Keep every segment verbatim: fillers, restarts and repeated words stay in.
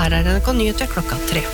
Her er N R K Nyheter klokka tre.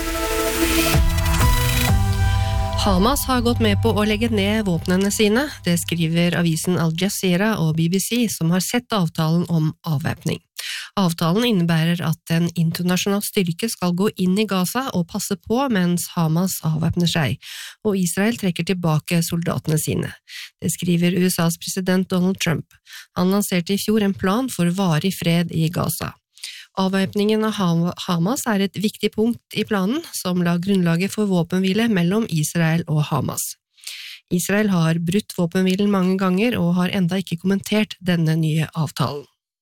Hamas har gått med på å legge ned våpnene sine, det skriver avisen Al Jazeera og B B C, som har sett avtalen om avvæpning. Avtalen innebærer at en internasjonal styrke skal gå inn i Gaza og passe på mens Hamas avvæpner seg, og Israel trekker tilbake soldatene sine. Det skriver U S A's president Donald Trump. Han lanserte i fjor en plan for varig fred i Gaza. Avvæpningen av Hamas er et viktig punkt i planen, som la grunnlaget for våpenhvile mellom Israel og Hamas. Israel har brutt våpenhvilen mange ganger og har enda ikke kommentert denne nye avtalen.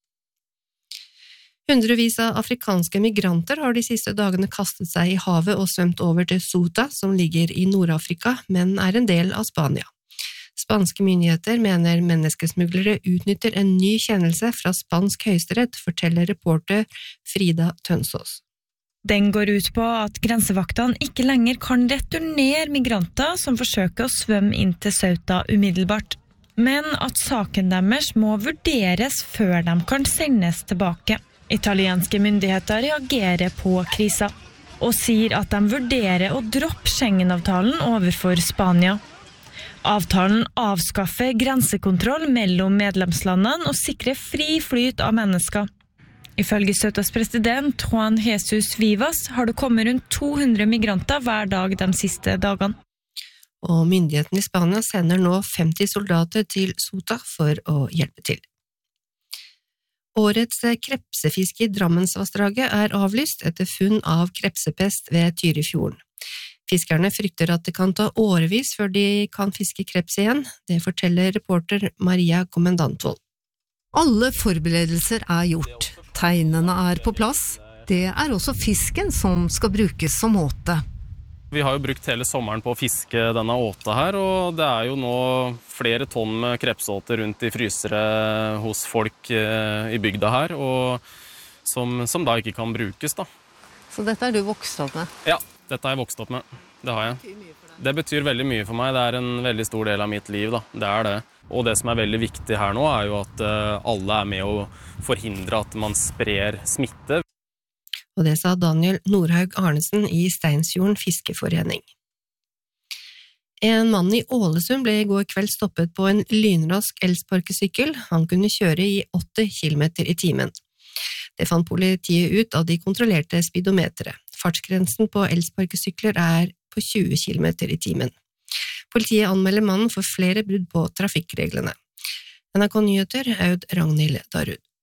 Hundrevis av afrikanske migranter har de siste dagene kastet seg i havet og svømt over til Ceuta, som ligger i Nord-Afrika, men er en del av Spania. Spanske myndigheter mener menneskesmuglere utnytter en ny kjennelse fra spansk høyesterett, forteller reporter Frida Tønsås. Den går ut på at grensevaktene ikke lenger kan returnere migranter som forsøker å svømme inn til Ceuta umiddelbart, men at saken deres må vurderes før de kan sendes tilbake. Italienske myndigheter reagerer på krisa og sier at de vurderer å droppe Schengen-avtalen overfor Spania. Avtalen avskaffer grensekontroll mellom medlemslandene og sikrer fri flyt av mennesker. Ifølge Ceutas president Juan Jesus Vivas har det kommet rundt to hundre migranter hver dag de siste dagene. Og myndighetene i Spania sender nå femti soldater til Ceuta for å hjelpe til. Årets krepsefiske i Drammensvassdraget er avlyst etter funn av krepsepest ved Tyrifjorden. Fiskerne frykter at det kan ta årevis før de kan fiske kreps igjen, det forteller reporter Maria Kommendantvold. Alle forberedelser er gjort, tegnene er på plass, det er også fisken som skal brukes som åte. Vi har jo brukt hele sommeren på å fiske denne åta her, og det er jo nå flere tonn med krepsåter rundt i frysere hos folk i bygda her, og som, som da ikke kan brukes da. Så dette er du vokst opp med? Ja, dette har jeg vokst opp med. Det har jeg. Det betyr veldig mye for meg. Det er en veldig stor del av mitt liv, da. Det er det. Og det som er veldig viktig her nå er jo at alle er med å forhindre at man sprer smitte. Og det sa Daniel Nordhaug Arnesen i Steinsfjorden Fiskeforening. En mann i Ålesund ble i går kveld stoppet på en lynrask elsparkesykkel. Han kunne kjøre i åtti kilometer i timen. Det fant politiet ut av de kontrollerte speedometeret. Fartsgrensen på elsparkesykler er på tjue kilometer i timen. Politiet anmelder mannen for flere brudd på trafikkreglene. N R K Nyheter, Aud Ragnhild Darud.